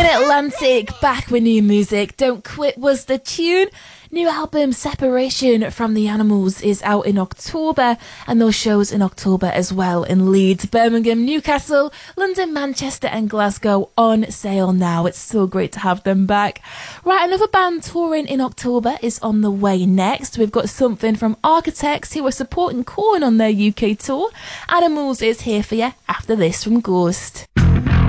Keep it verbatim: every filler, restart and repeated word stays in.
Atlantic, back with new music. Don't Quit was the tune. New album Separation from the Animals is out in October, and those shows in October as well in Leeds, Birmingham, Newcastle, London, Manchester and Glasgow on sale now. It's so great to have them back. Right, another band touring in October is on the way next. We've got something from Architects, who are supporting Korn on their U K tour. Animals is here for you after this from Ghost.